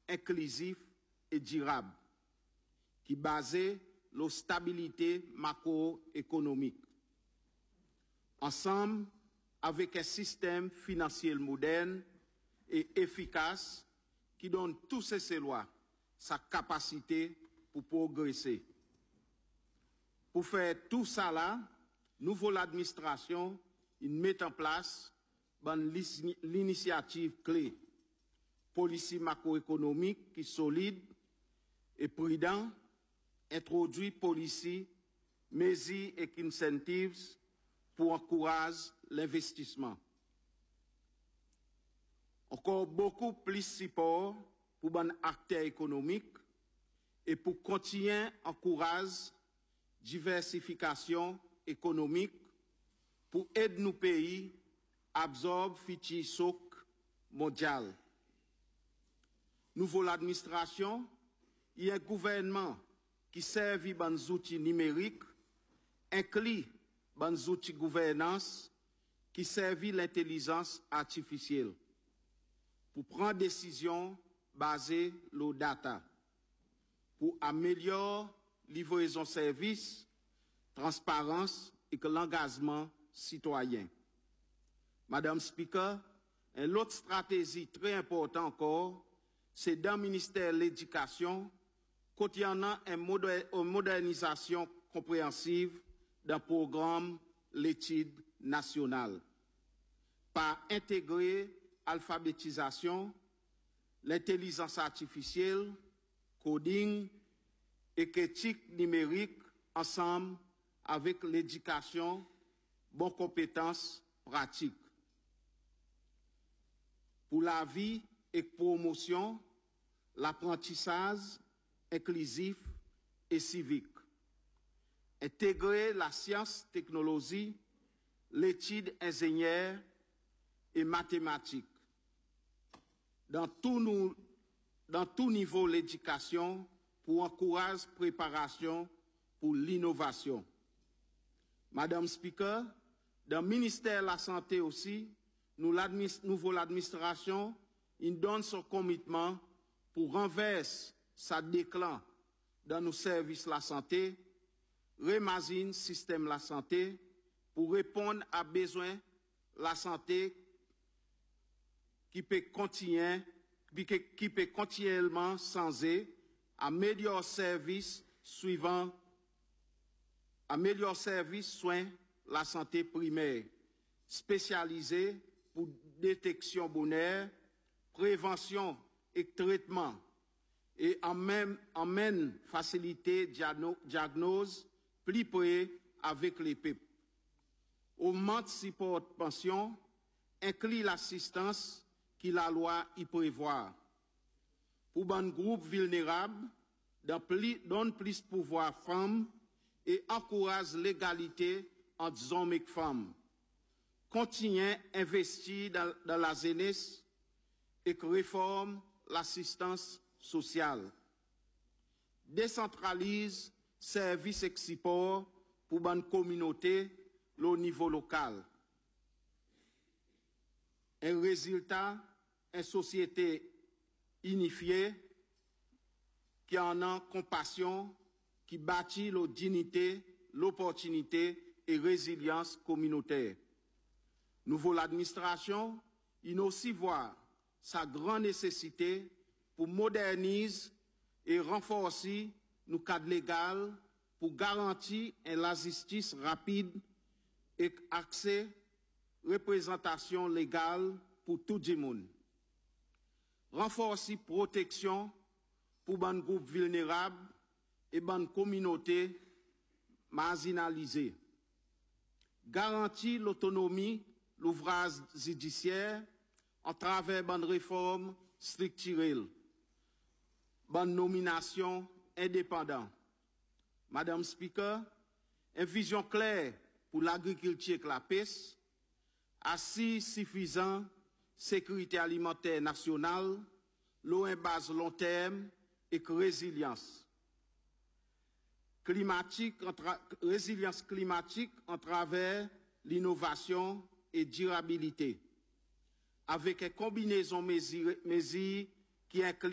inclusif et durable, qui basé la stabilité macroéconomique. Ensemble, avec un système financier moderne et efficace qui donne tous ces lois sa capacité pour progresser. Pour faire tout ça là, nouveau l'administration, il met en place l'initiative clé, politique macroéconomique qui solide et prudent, introduit policy, mesures et incentives pour encourager l'investissement. Encore beaucoup plus support pour les acteurs économiques et pour continuer à encourager diversification économique pour aider nos pays à absorber le choc mondial. Nouveau l'administration, il y a un gouvernement qui sert les outils numériques, inclut les outils de gouvernance qui servent l'intelligence artificielle pour prendre des décisions basées sur les data, pour améliorer livraison de services, transparence et l'engagement citoyen. Madame Speaker, une autre stratégie très importante encore, c'est dans le ministère de l'Éducation, qu'il y a une modernisation compréhensive d'un programme l'étude nationale, par intégrer l'alphabétisation, l'intelligence artificielle, coding et critique numérique ensemble avec l'éducation, bonnes compétences pratiques. Pour la vie et promotion, l'apprentissage inclusif et civique. Intégrer la science, technologie, l'étude ingénieur et mathématiques. Dans tout niveau de l'éducation pour encourager la préparation pour l'innovation. Madame Speaker, dans le ministère de la Santé aussi, l'administration donne son commitment pour renverser sa déclin dans nos services de la santé, remazine le système de la santé pour répondre à besoins de la santé qui peut continuellement changer, améliorer service soins la santé primaire, spécialisée pour détection bonheur, prévention et traitement, et en même faciliter diagnose plus près avec les PEP. Augmente de support pension, inclut l'assistance qui la loi y prévoit. Pour un groupe vulnérable, donne plus de pouvoir aux femmes et encourage l'égalité entre hommes et femmes. Continue à investir dans la jeunesse et réforme l'assistance sociale. Décentralise services et support pour une communauté au niveau local. Un résultat, une société unifiée qui en a compassion, qui bâtit la dignité, l'opportunité et résilience communautaire. Nouveau l'administration, il aussi voit sa grande nécessité pour moderniser et renforcer nos cadres légaux pour garantir la justice rapide et accès représentation légale pour tout le monde. Renforcer protection pour les groupes vulnérables et les communautés marginalisées. Garantir l'autonomie, l'ouvrage judiciaire en travers de réformes structurelles, de nominations indépendantes. Madame Speaker, une vision claire pour l'agriculture et la pêche, assis suffisant, sécurité alimentaire nationale, l'eau en base long terme et résilience. Résilience climatique en travers l'innovation et durabilité, avec une combinaison mesures qui inclut